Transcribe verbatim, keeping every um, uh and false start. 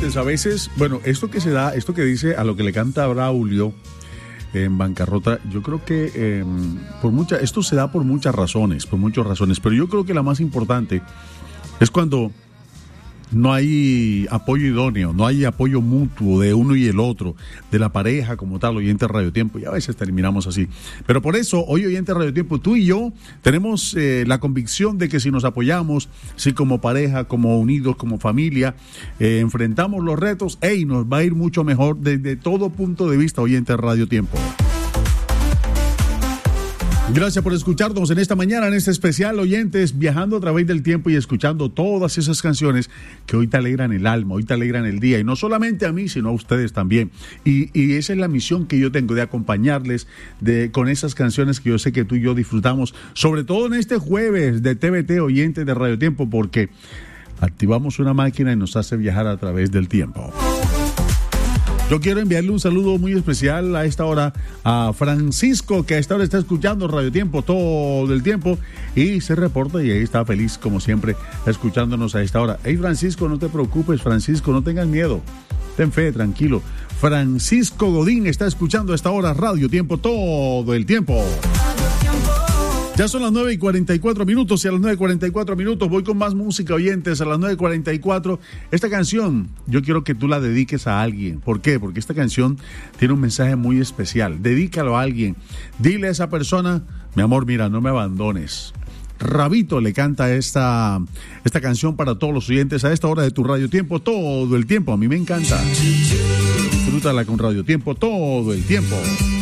oyentes, a veces, bueno, esto que se da, esto que dice a lo que le canta Braulio en Bancarrota, yo creo que eh, por mucha, esto se da por muchas razones, por muchas razones, pero yo creo que la más importante es cuando no hay apoyo idóneo, no hay apoyo mutuo de uno y el otro, de la pareja como tal, oyente Radio Tiempo, y a veces terminamos así. Pero por eso, hoy oyente Radio Tiempo, tú y yo tenemos eh, la convicción de que si nos apoyamos, si como pareja, como unidos, como familia, eh, enfrentamos los retos, hey, nos va a ir mucho mejor desde todo punto de vista, oyente Radio Tiempo. Gracias por escucharnos en esta mañana, en este especial, oyentes, viajando a través del tiempo y escuchando todas esas canciones que hoy te alegran el alma, hoy te alegran el día, y no solamente a mí, sino a ustedes también. Y, y esa es la misión que yo tengo, de acompañarles de, con esas canciones que yo sé que tú y yo disfrutamos, sobre todo en este jueves de T V T, oyentes de Radio Tiempo, porque activamos una máquina y nos hace viajar a través del tiempo. Yo quiero enviarle un saludo muy especial a esta hora a Francisco, que a esta hora está escuchando Radio Tiempo todo el tiempo y se reporta y ahí está feliz, como siempre, escuchándonos a esta hora. Hey, Francisco, no te preocupes, Francisco, no tengas miedo. Ten fe, tranquilo. Francisco Godín está escuchando a esta hora Radio Tiempo todo el tiempo. Ya son las nueve y cuarenta y cuatro minutos y a las nueve y cuarenta y cuatro minutos voy con más música, oyentes. A las nueve y cuarenta y cuatro, esta canción yo quiero que tú la dediques a alguien. ¿Por qué? Porque esta canción tiene un mensaje muy especial. Dedícalo a alguien. Dile a esa persona, mi amor, mira, no me abandones. Rabito le canta esta, esta canción para todos los oyentes a esta hora de tu Radio Tiempo todo el tiempo. A mí me encanta. Disfrútala con Radio Tiempo todo el tiempo.